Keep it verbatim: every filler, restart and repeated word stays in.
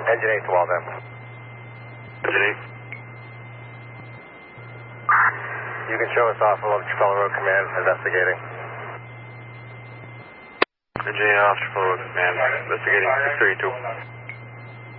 Engine eight to all them. Engine eight. You can show us off of Trafalgar Road Command, investigating. Engine eight off Trafalgar Road Command, investigating six three two.